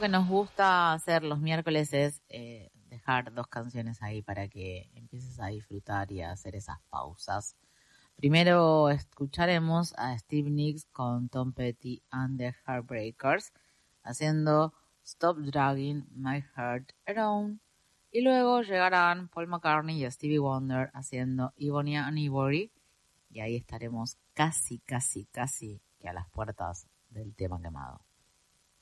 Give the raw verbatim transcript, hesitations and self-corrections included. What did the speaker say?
que nos gusta hacer los miércoles es eh, dejar dos canciones ahí para que empieces a disfrutar y a hacer esas pausas. Primero escucharemos a Stevie Nicks con Tom Petty and the Heartbreakers haciendo Stop Dragging My Heart Around. Y luego llegarán Paul McCartney y Stevie Wonder haciendo Ebony and Ivory. Y ahí estaremos casi, casi, casi que a las puertas del tema quemado.